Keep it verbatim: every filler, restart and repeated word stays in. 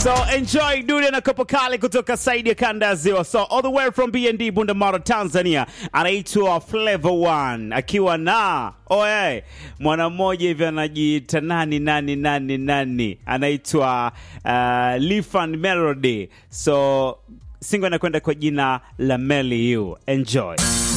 So enjoy dude na kopo kali kutoka side ya kanda ya ziwa. So all the way from B N D Bundamara Tanzania, anaitwa Flavor One akiwa na oe mwana mmoja hivi anajiita nani nani nani nani anaitwa uh, Lifan Melody. So singo inakwenda kwa jina la Melly You. Enjoy.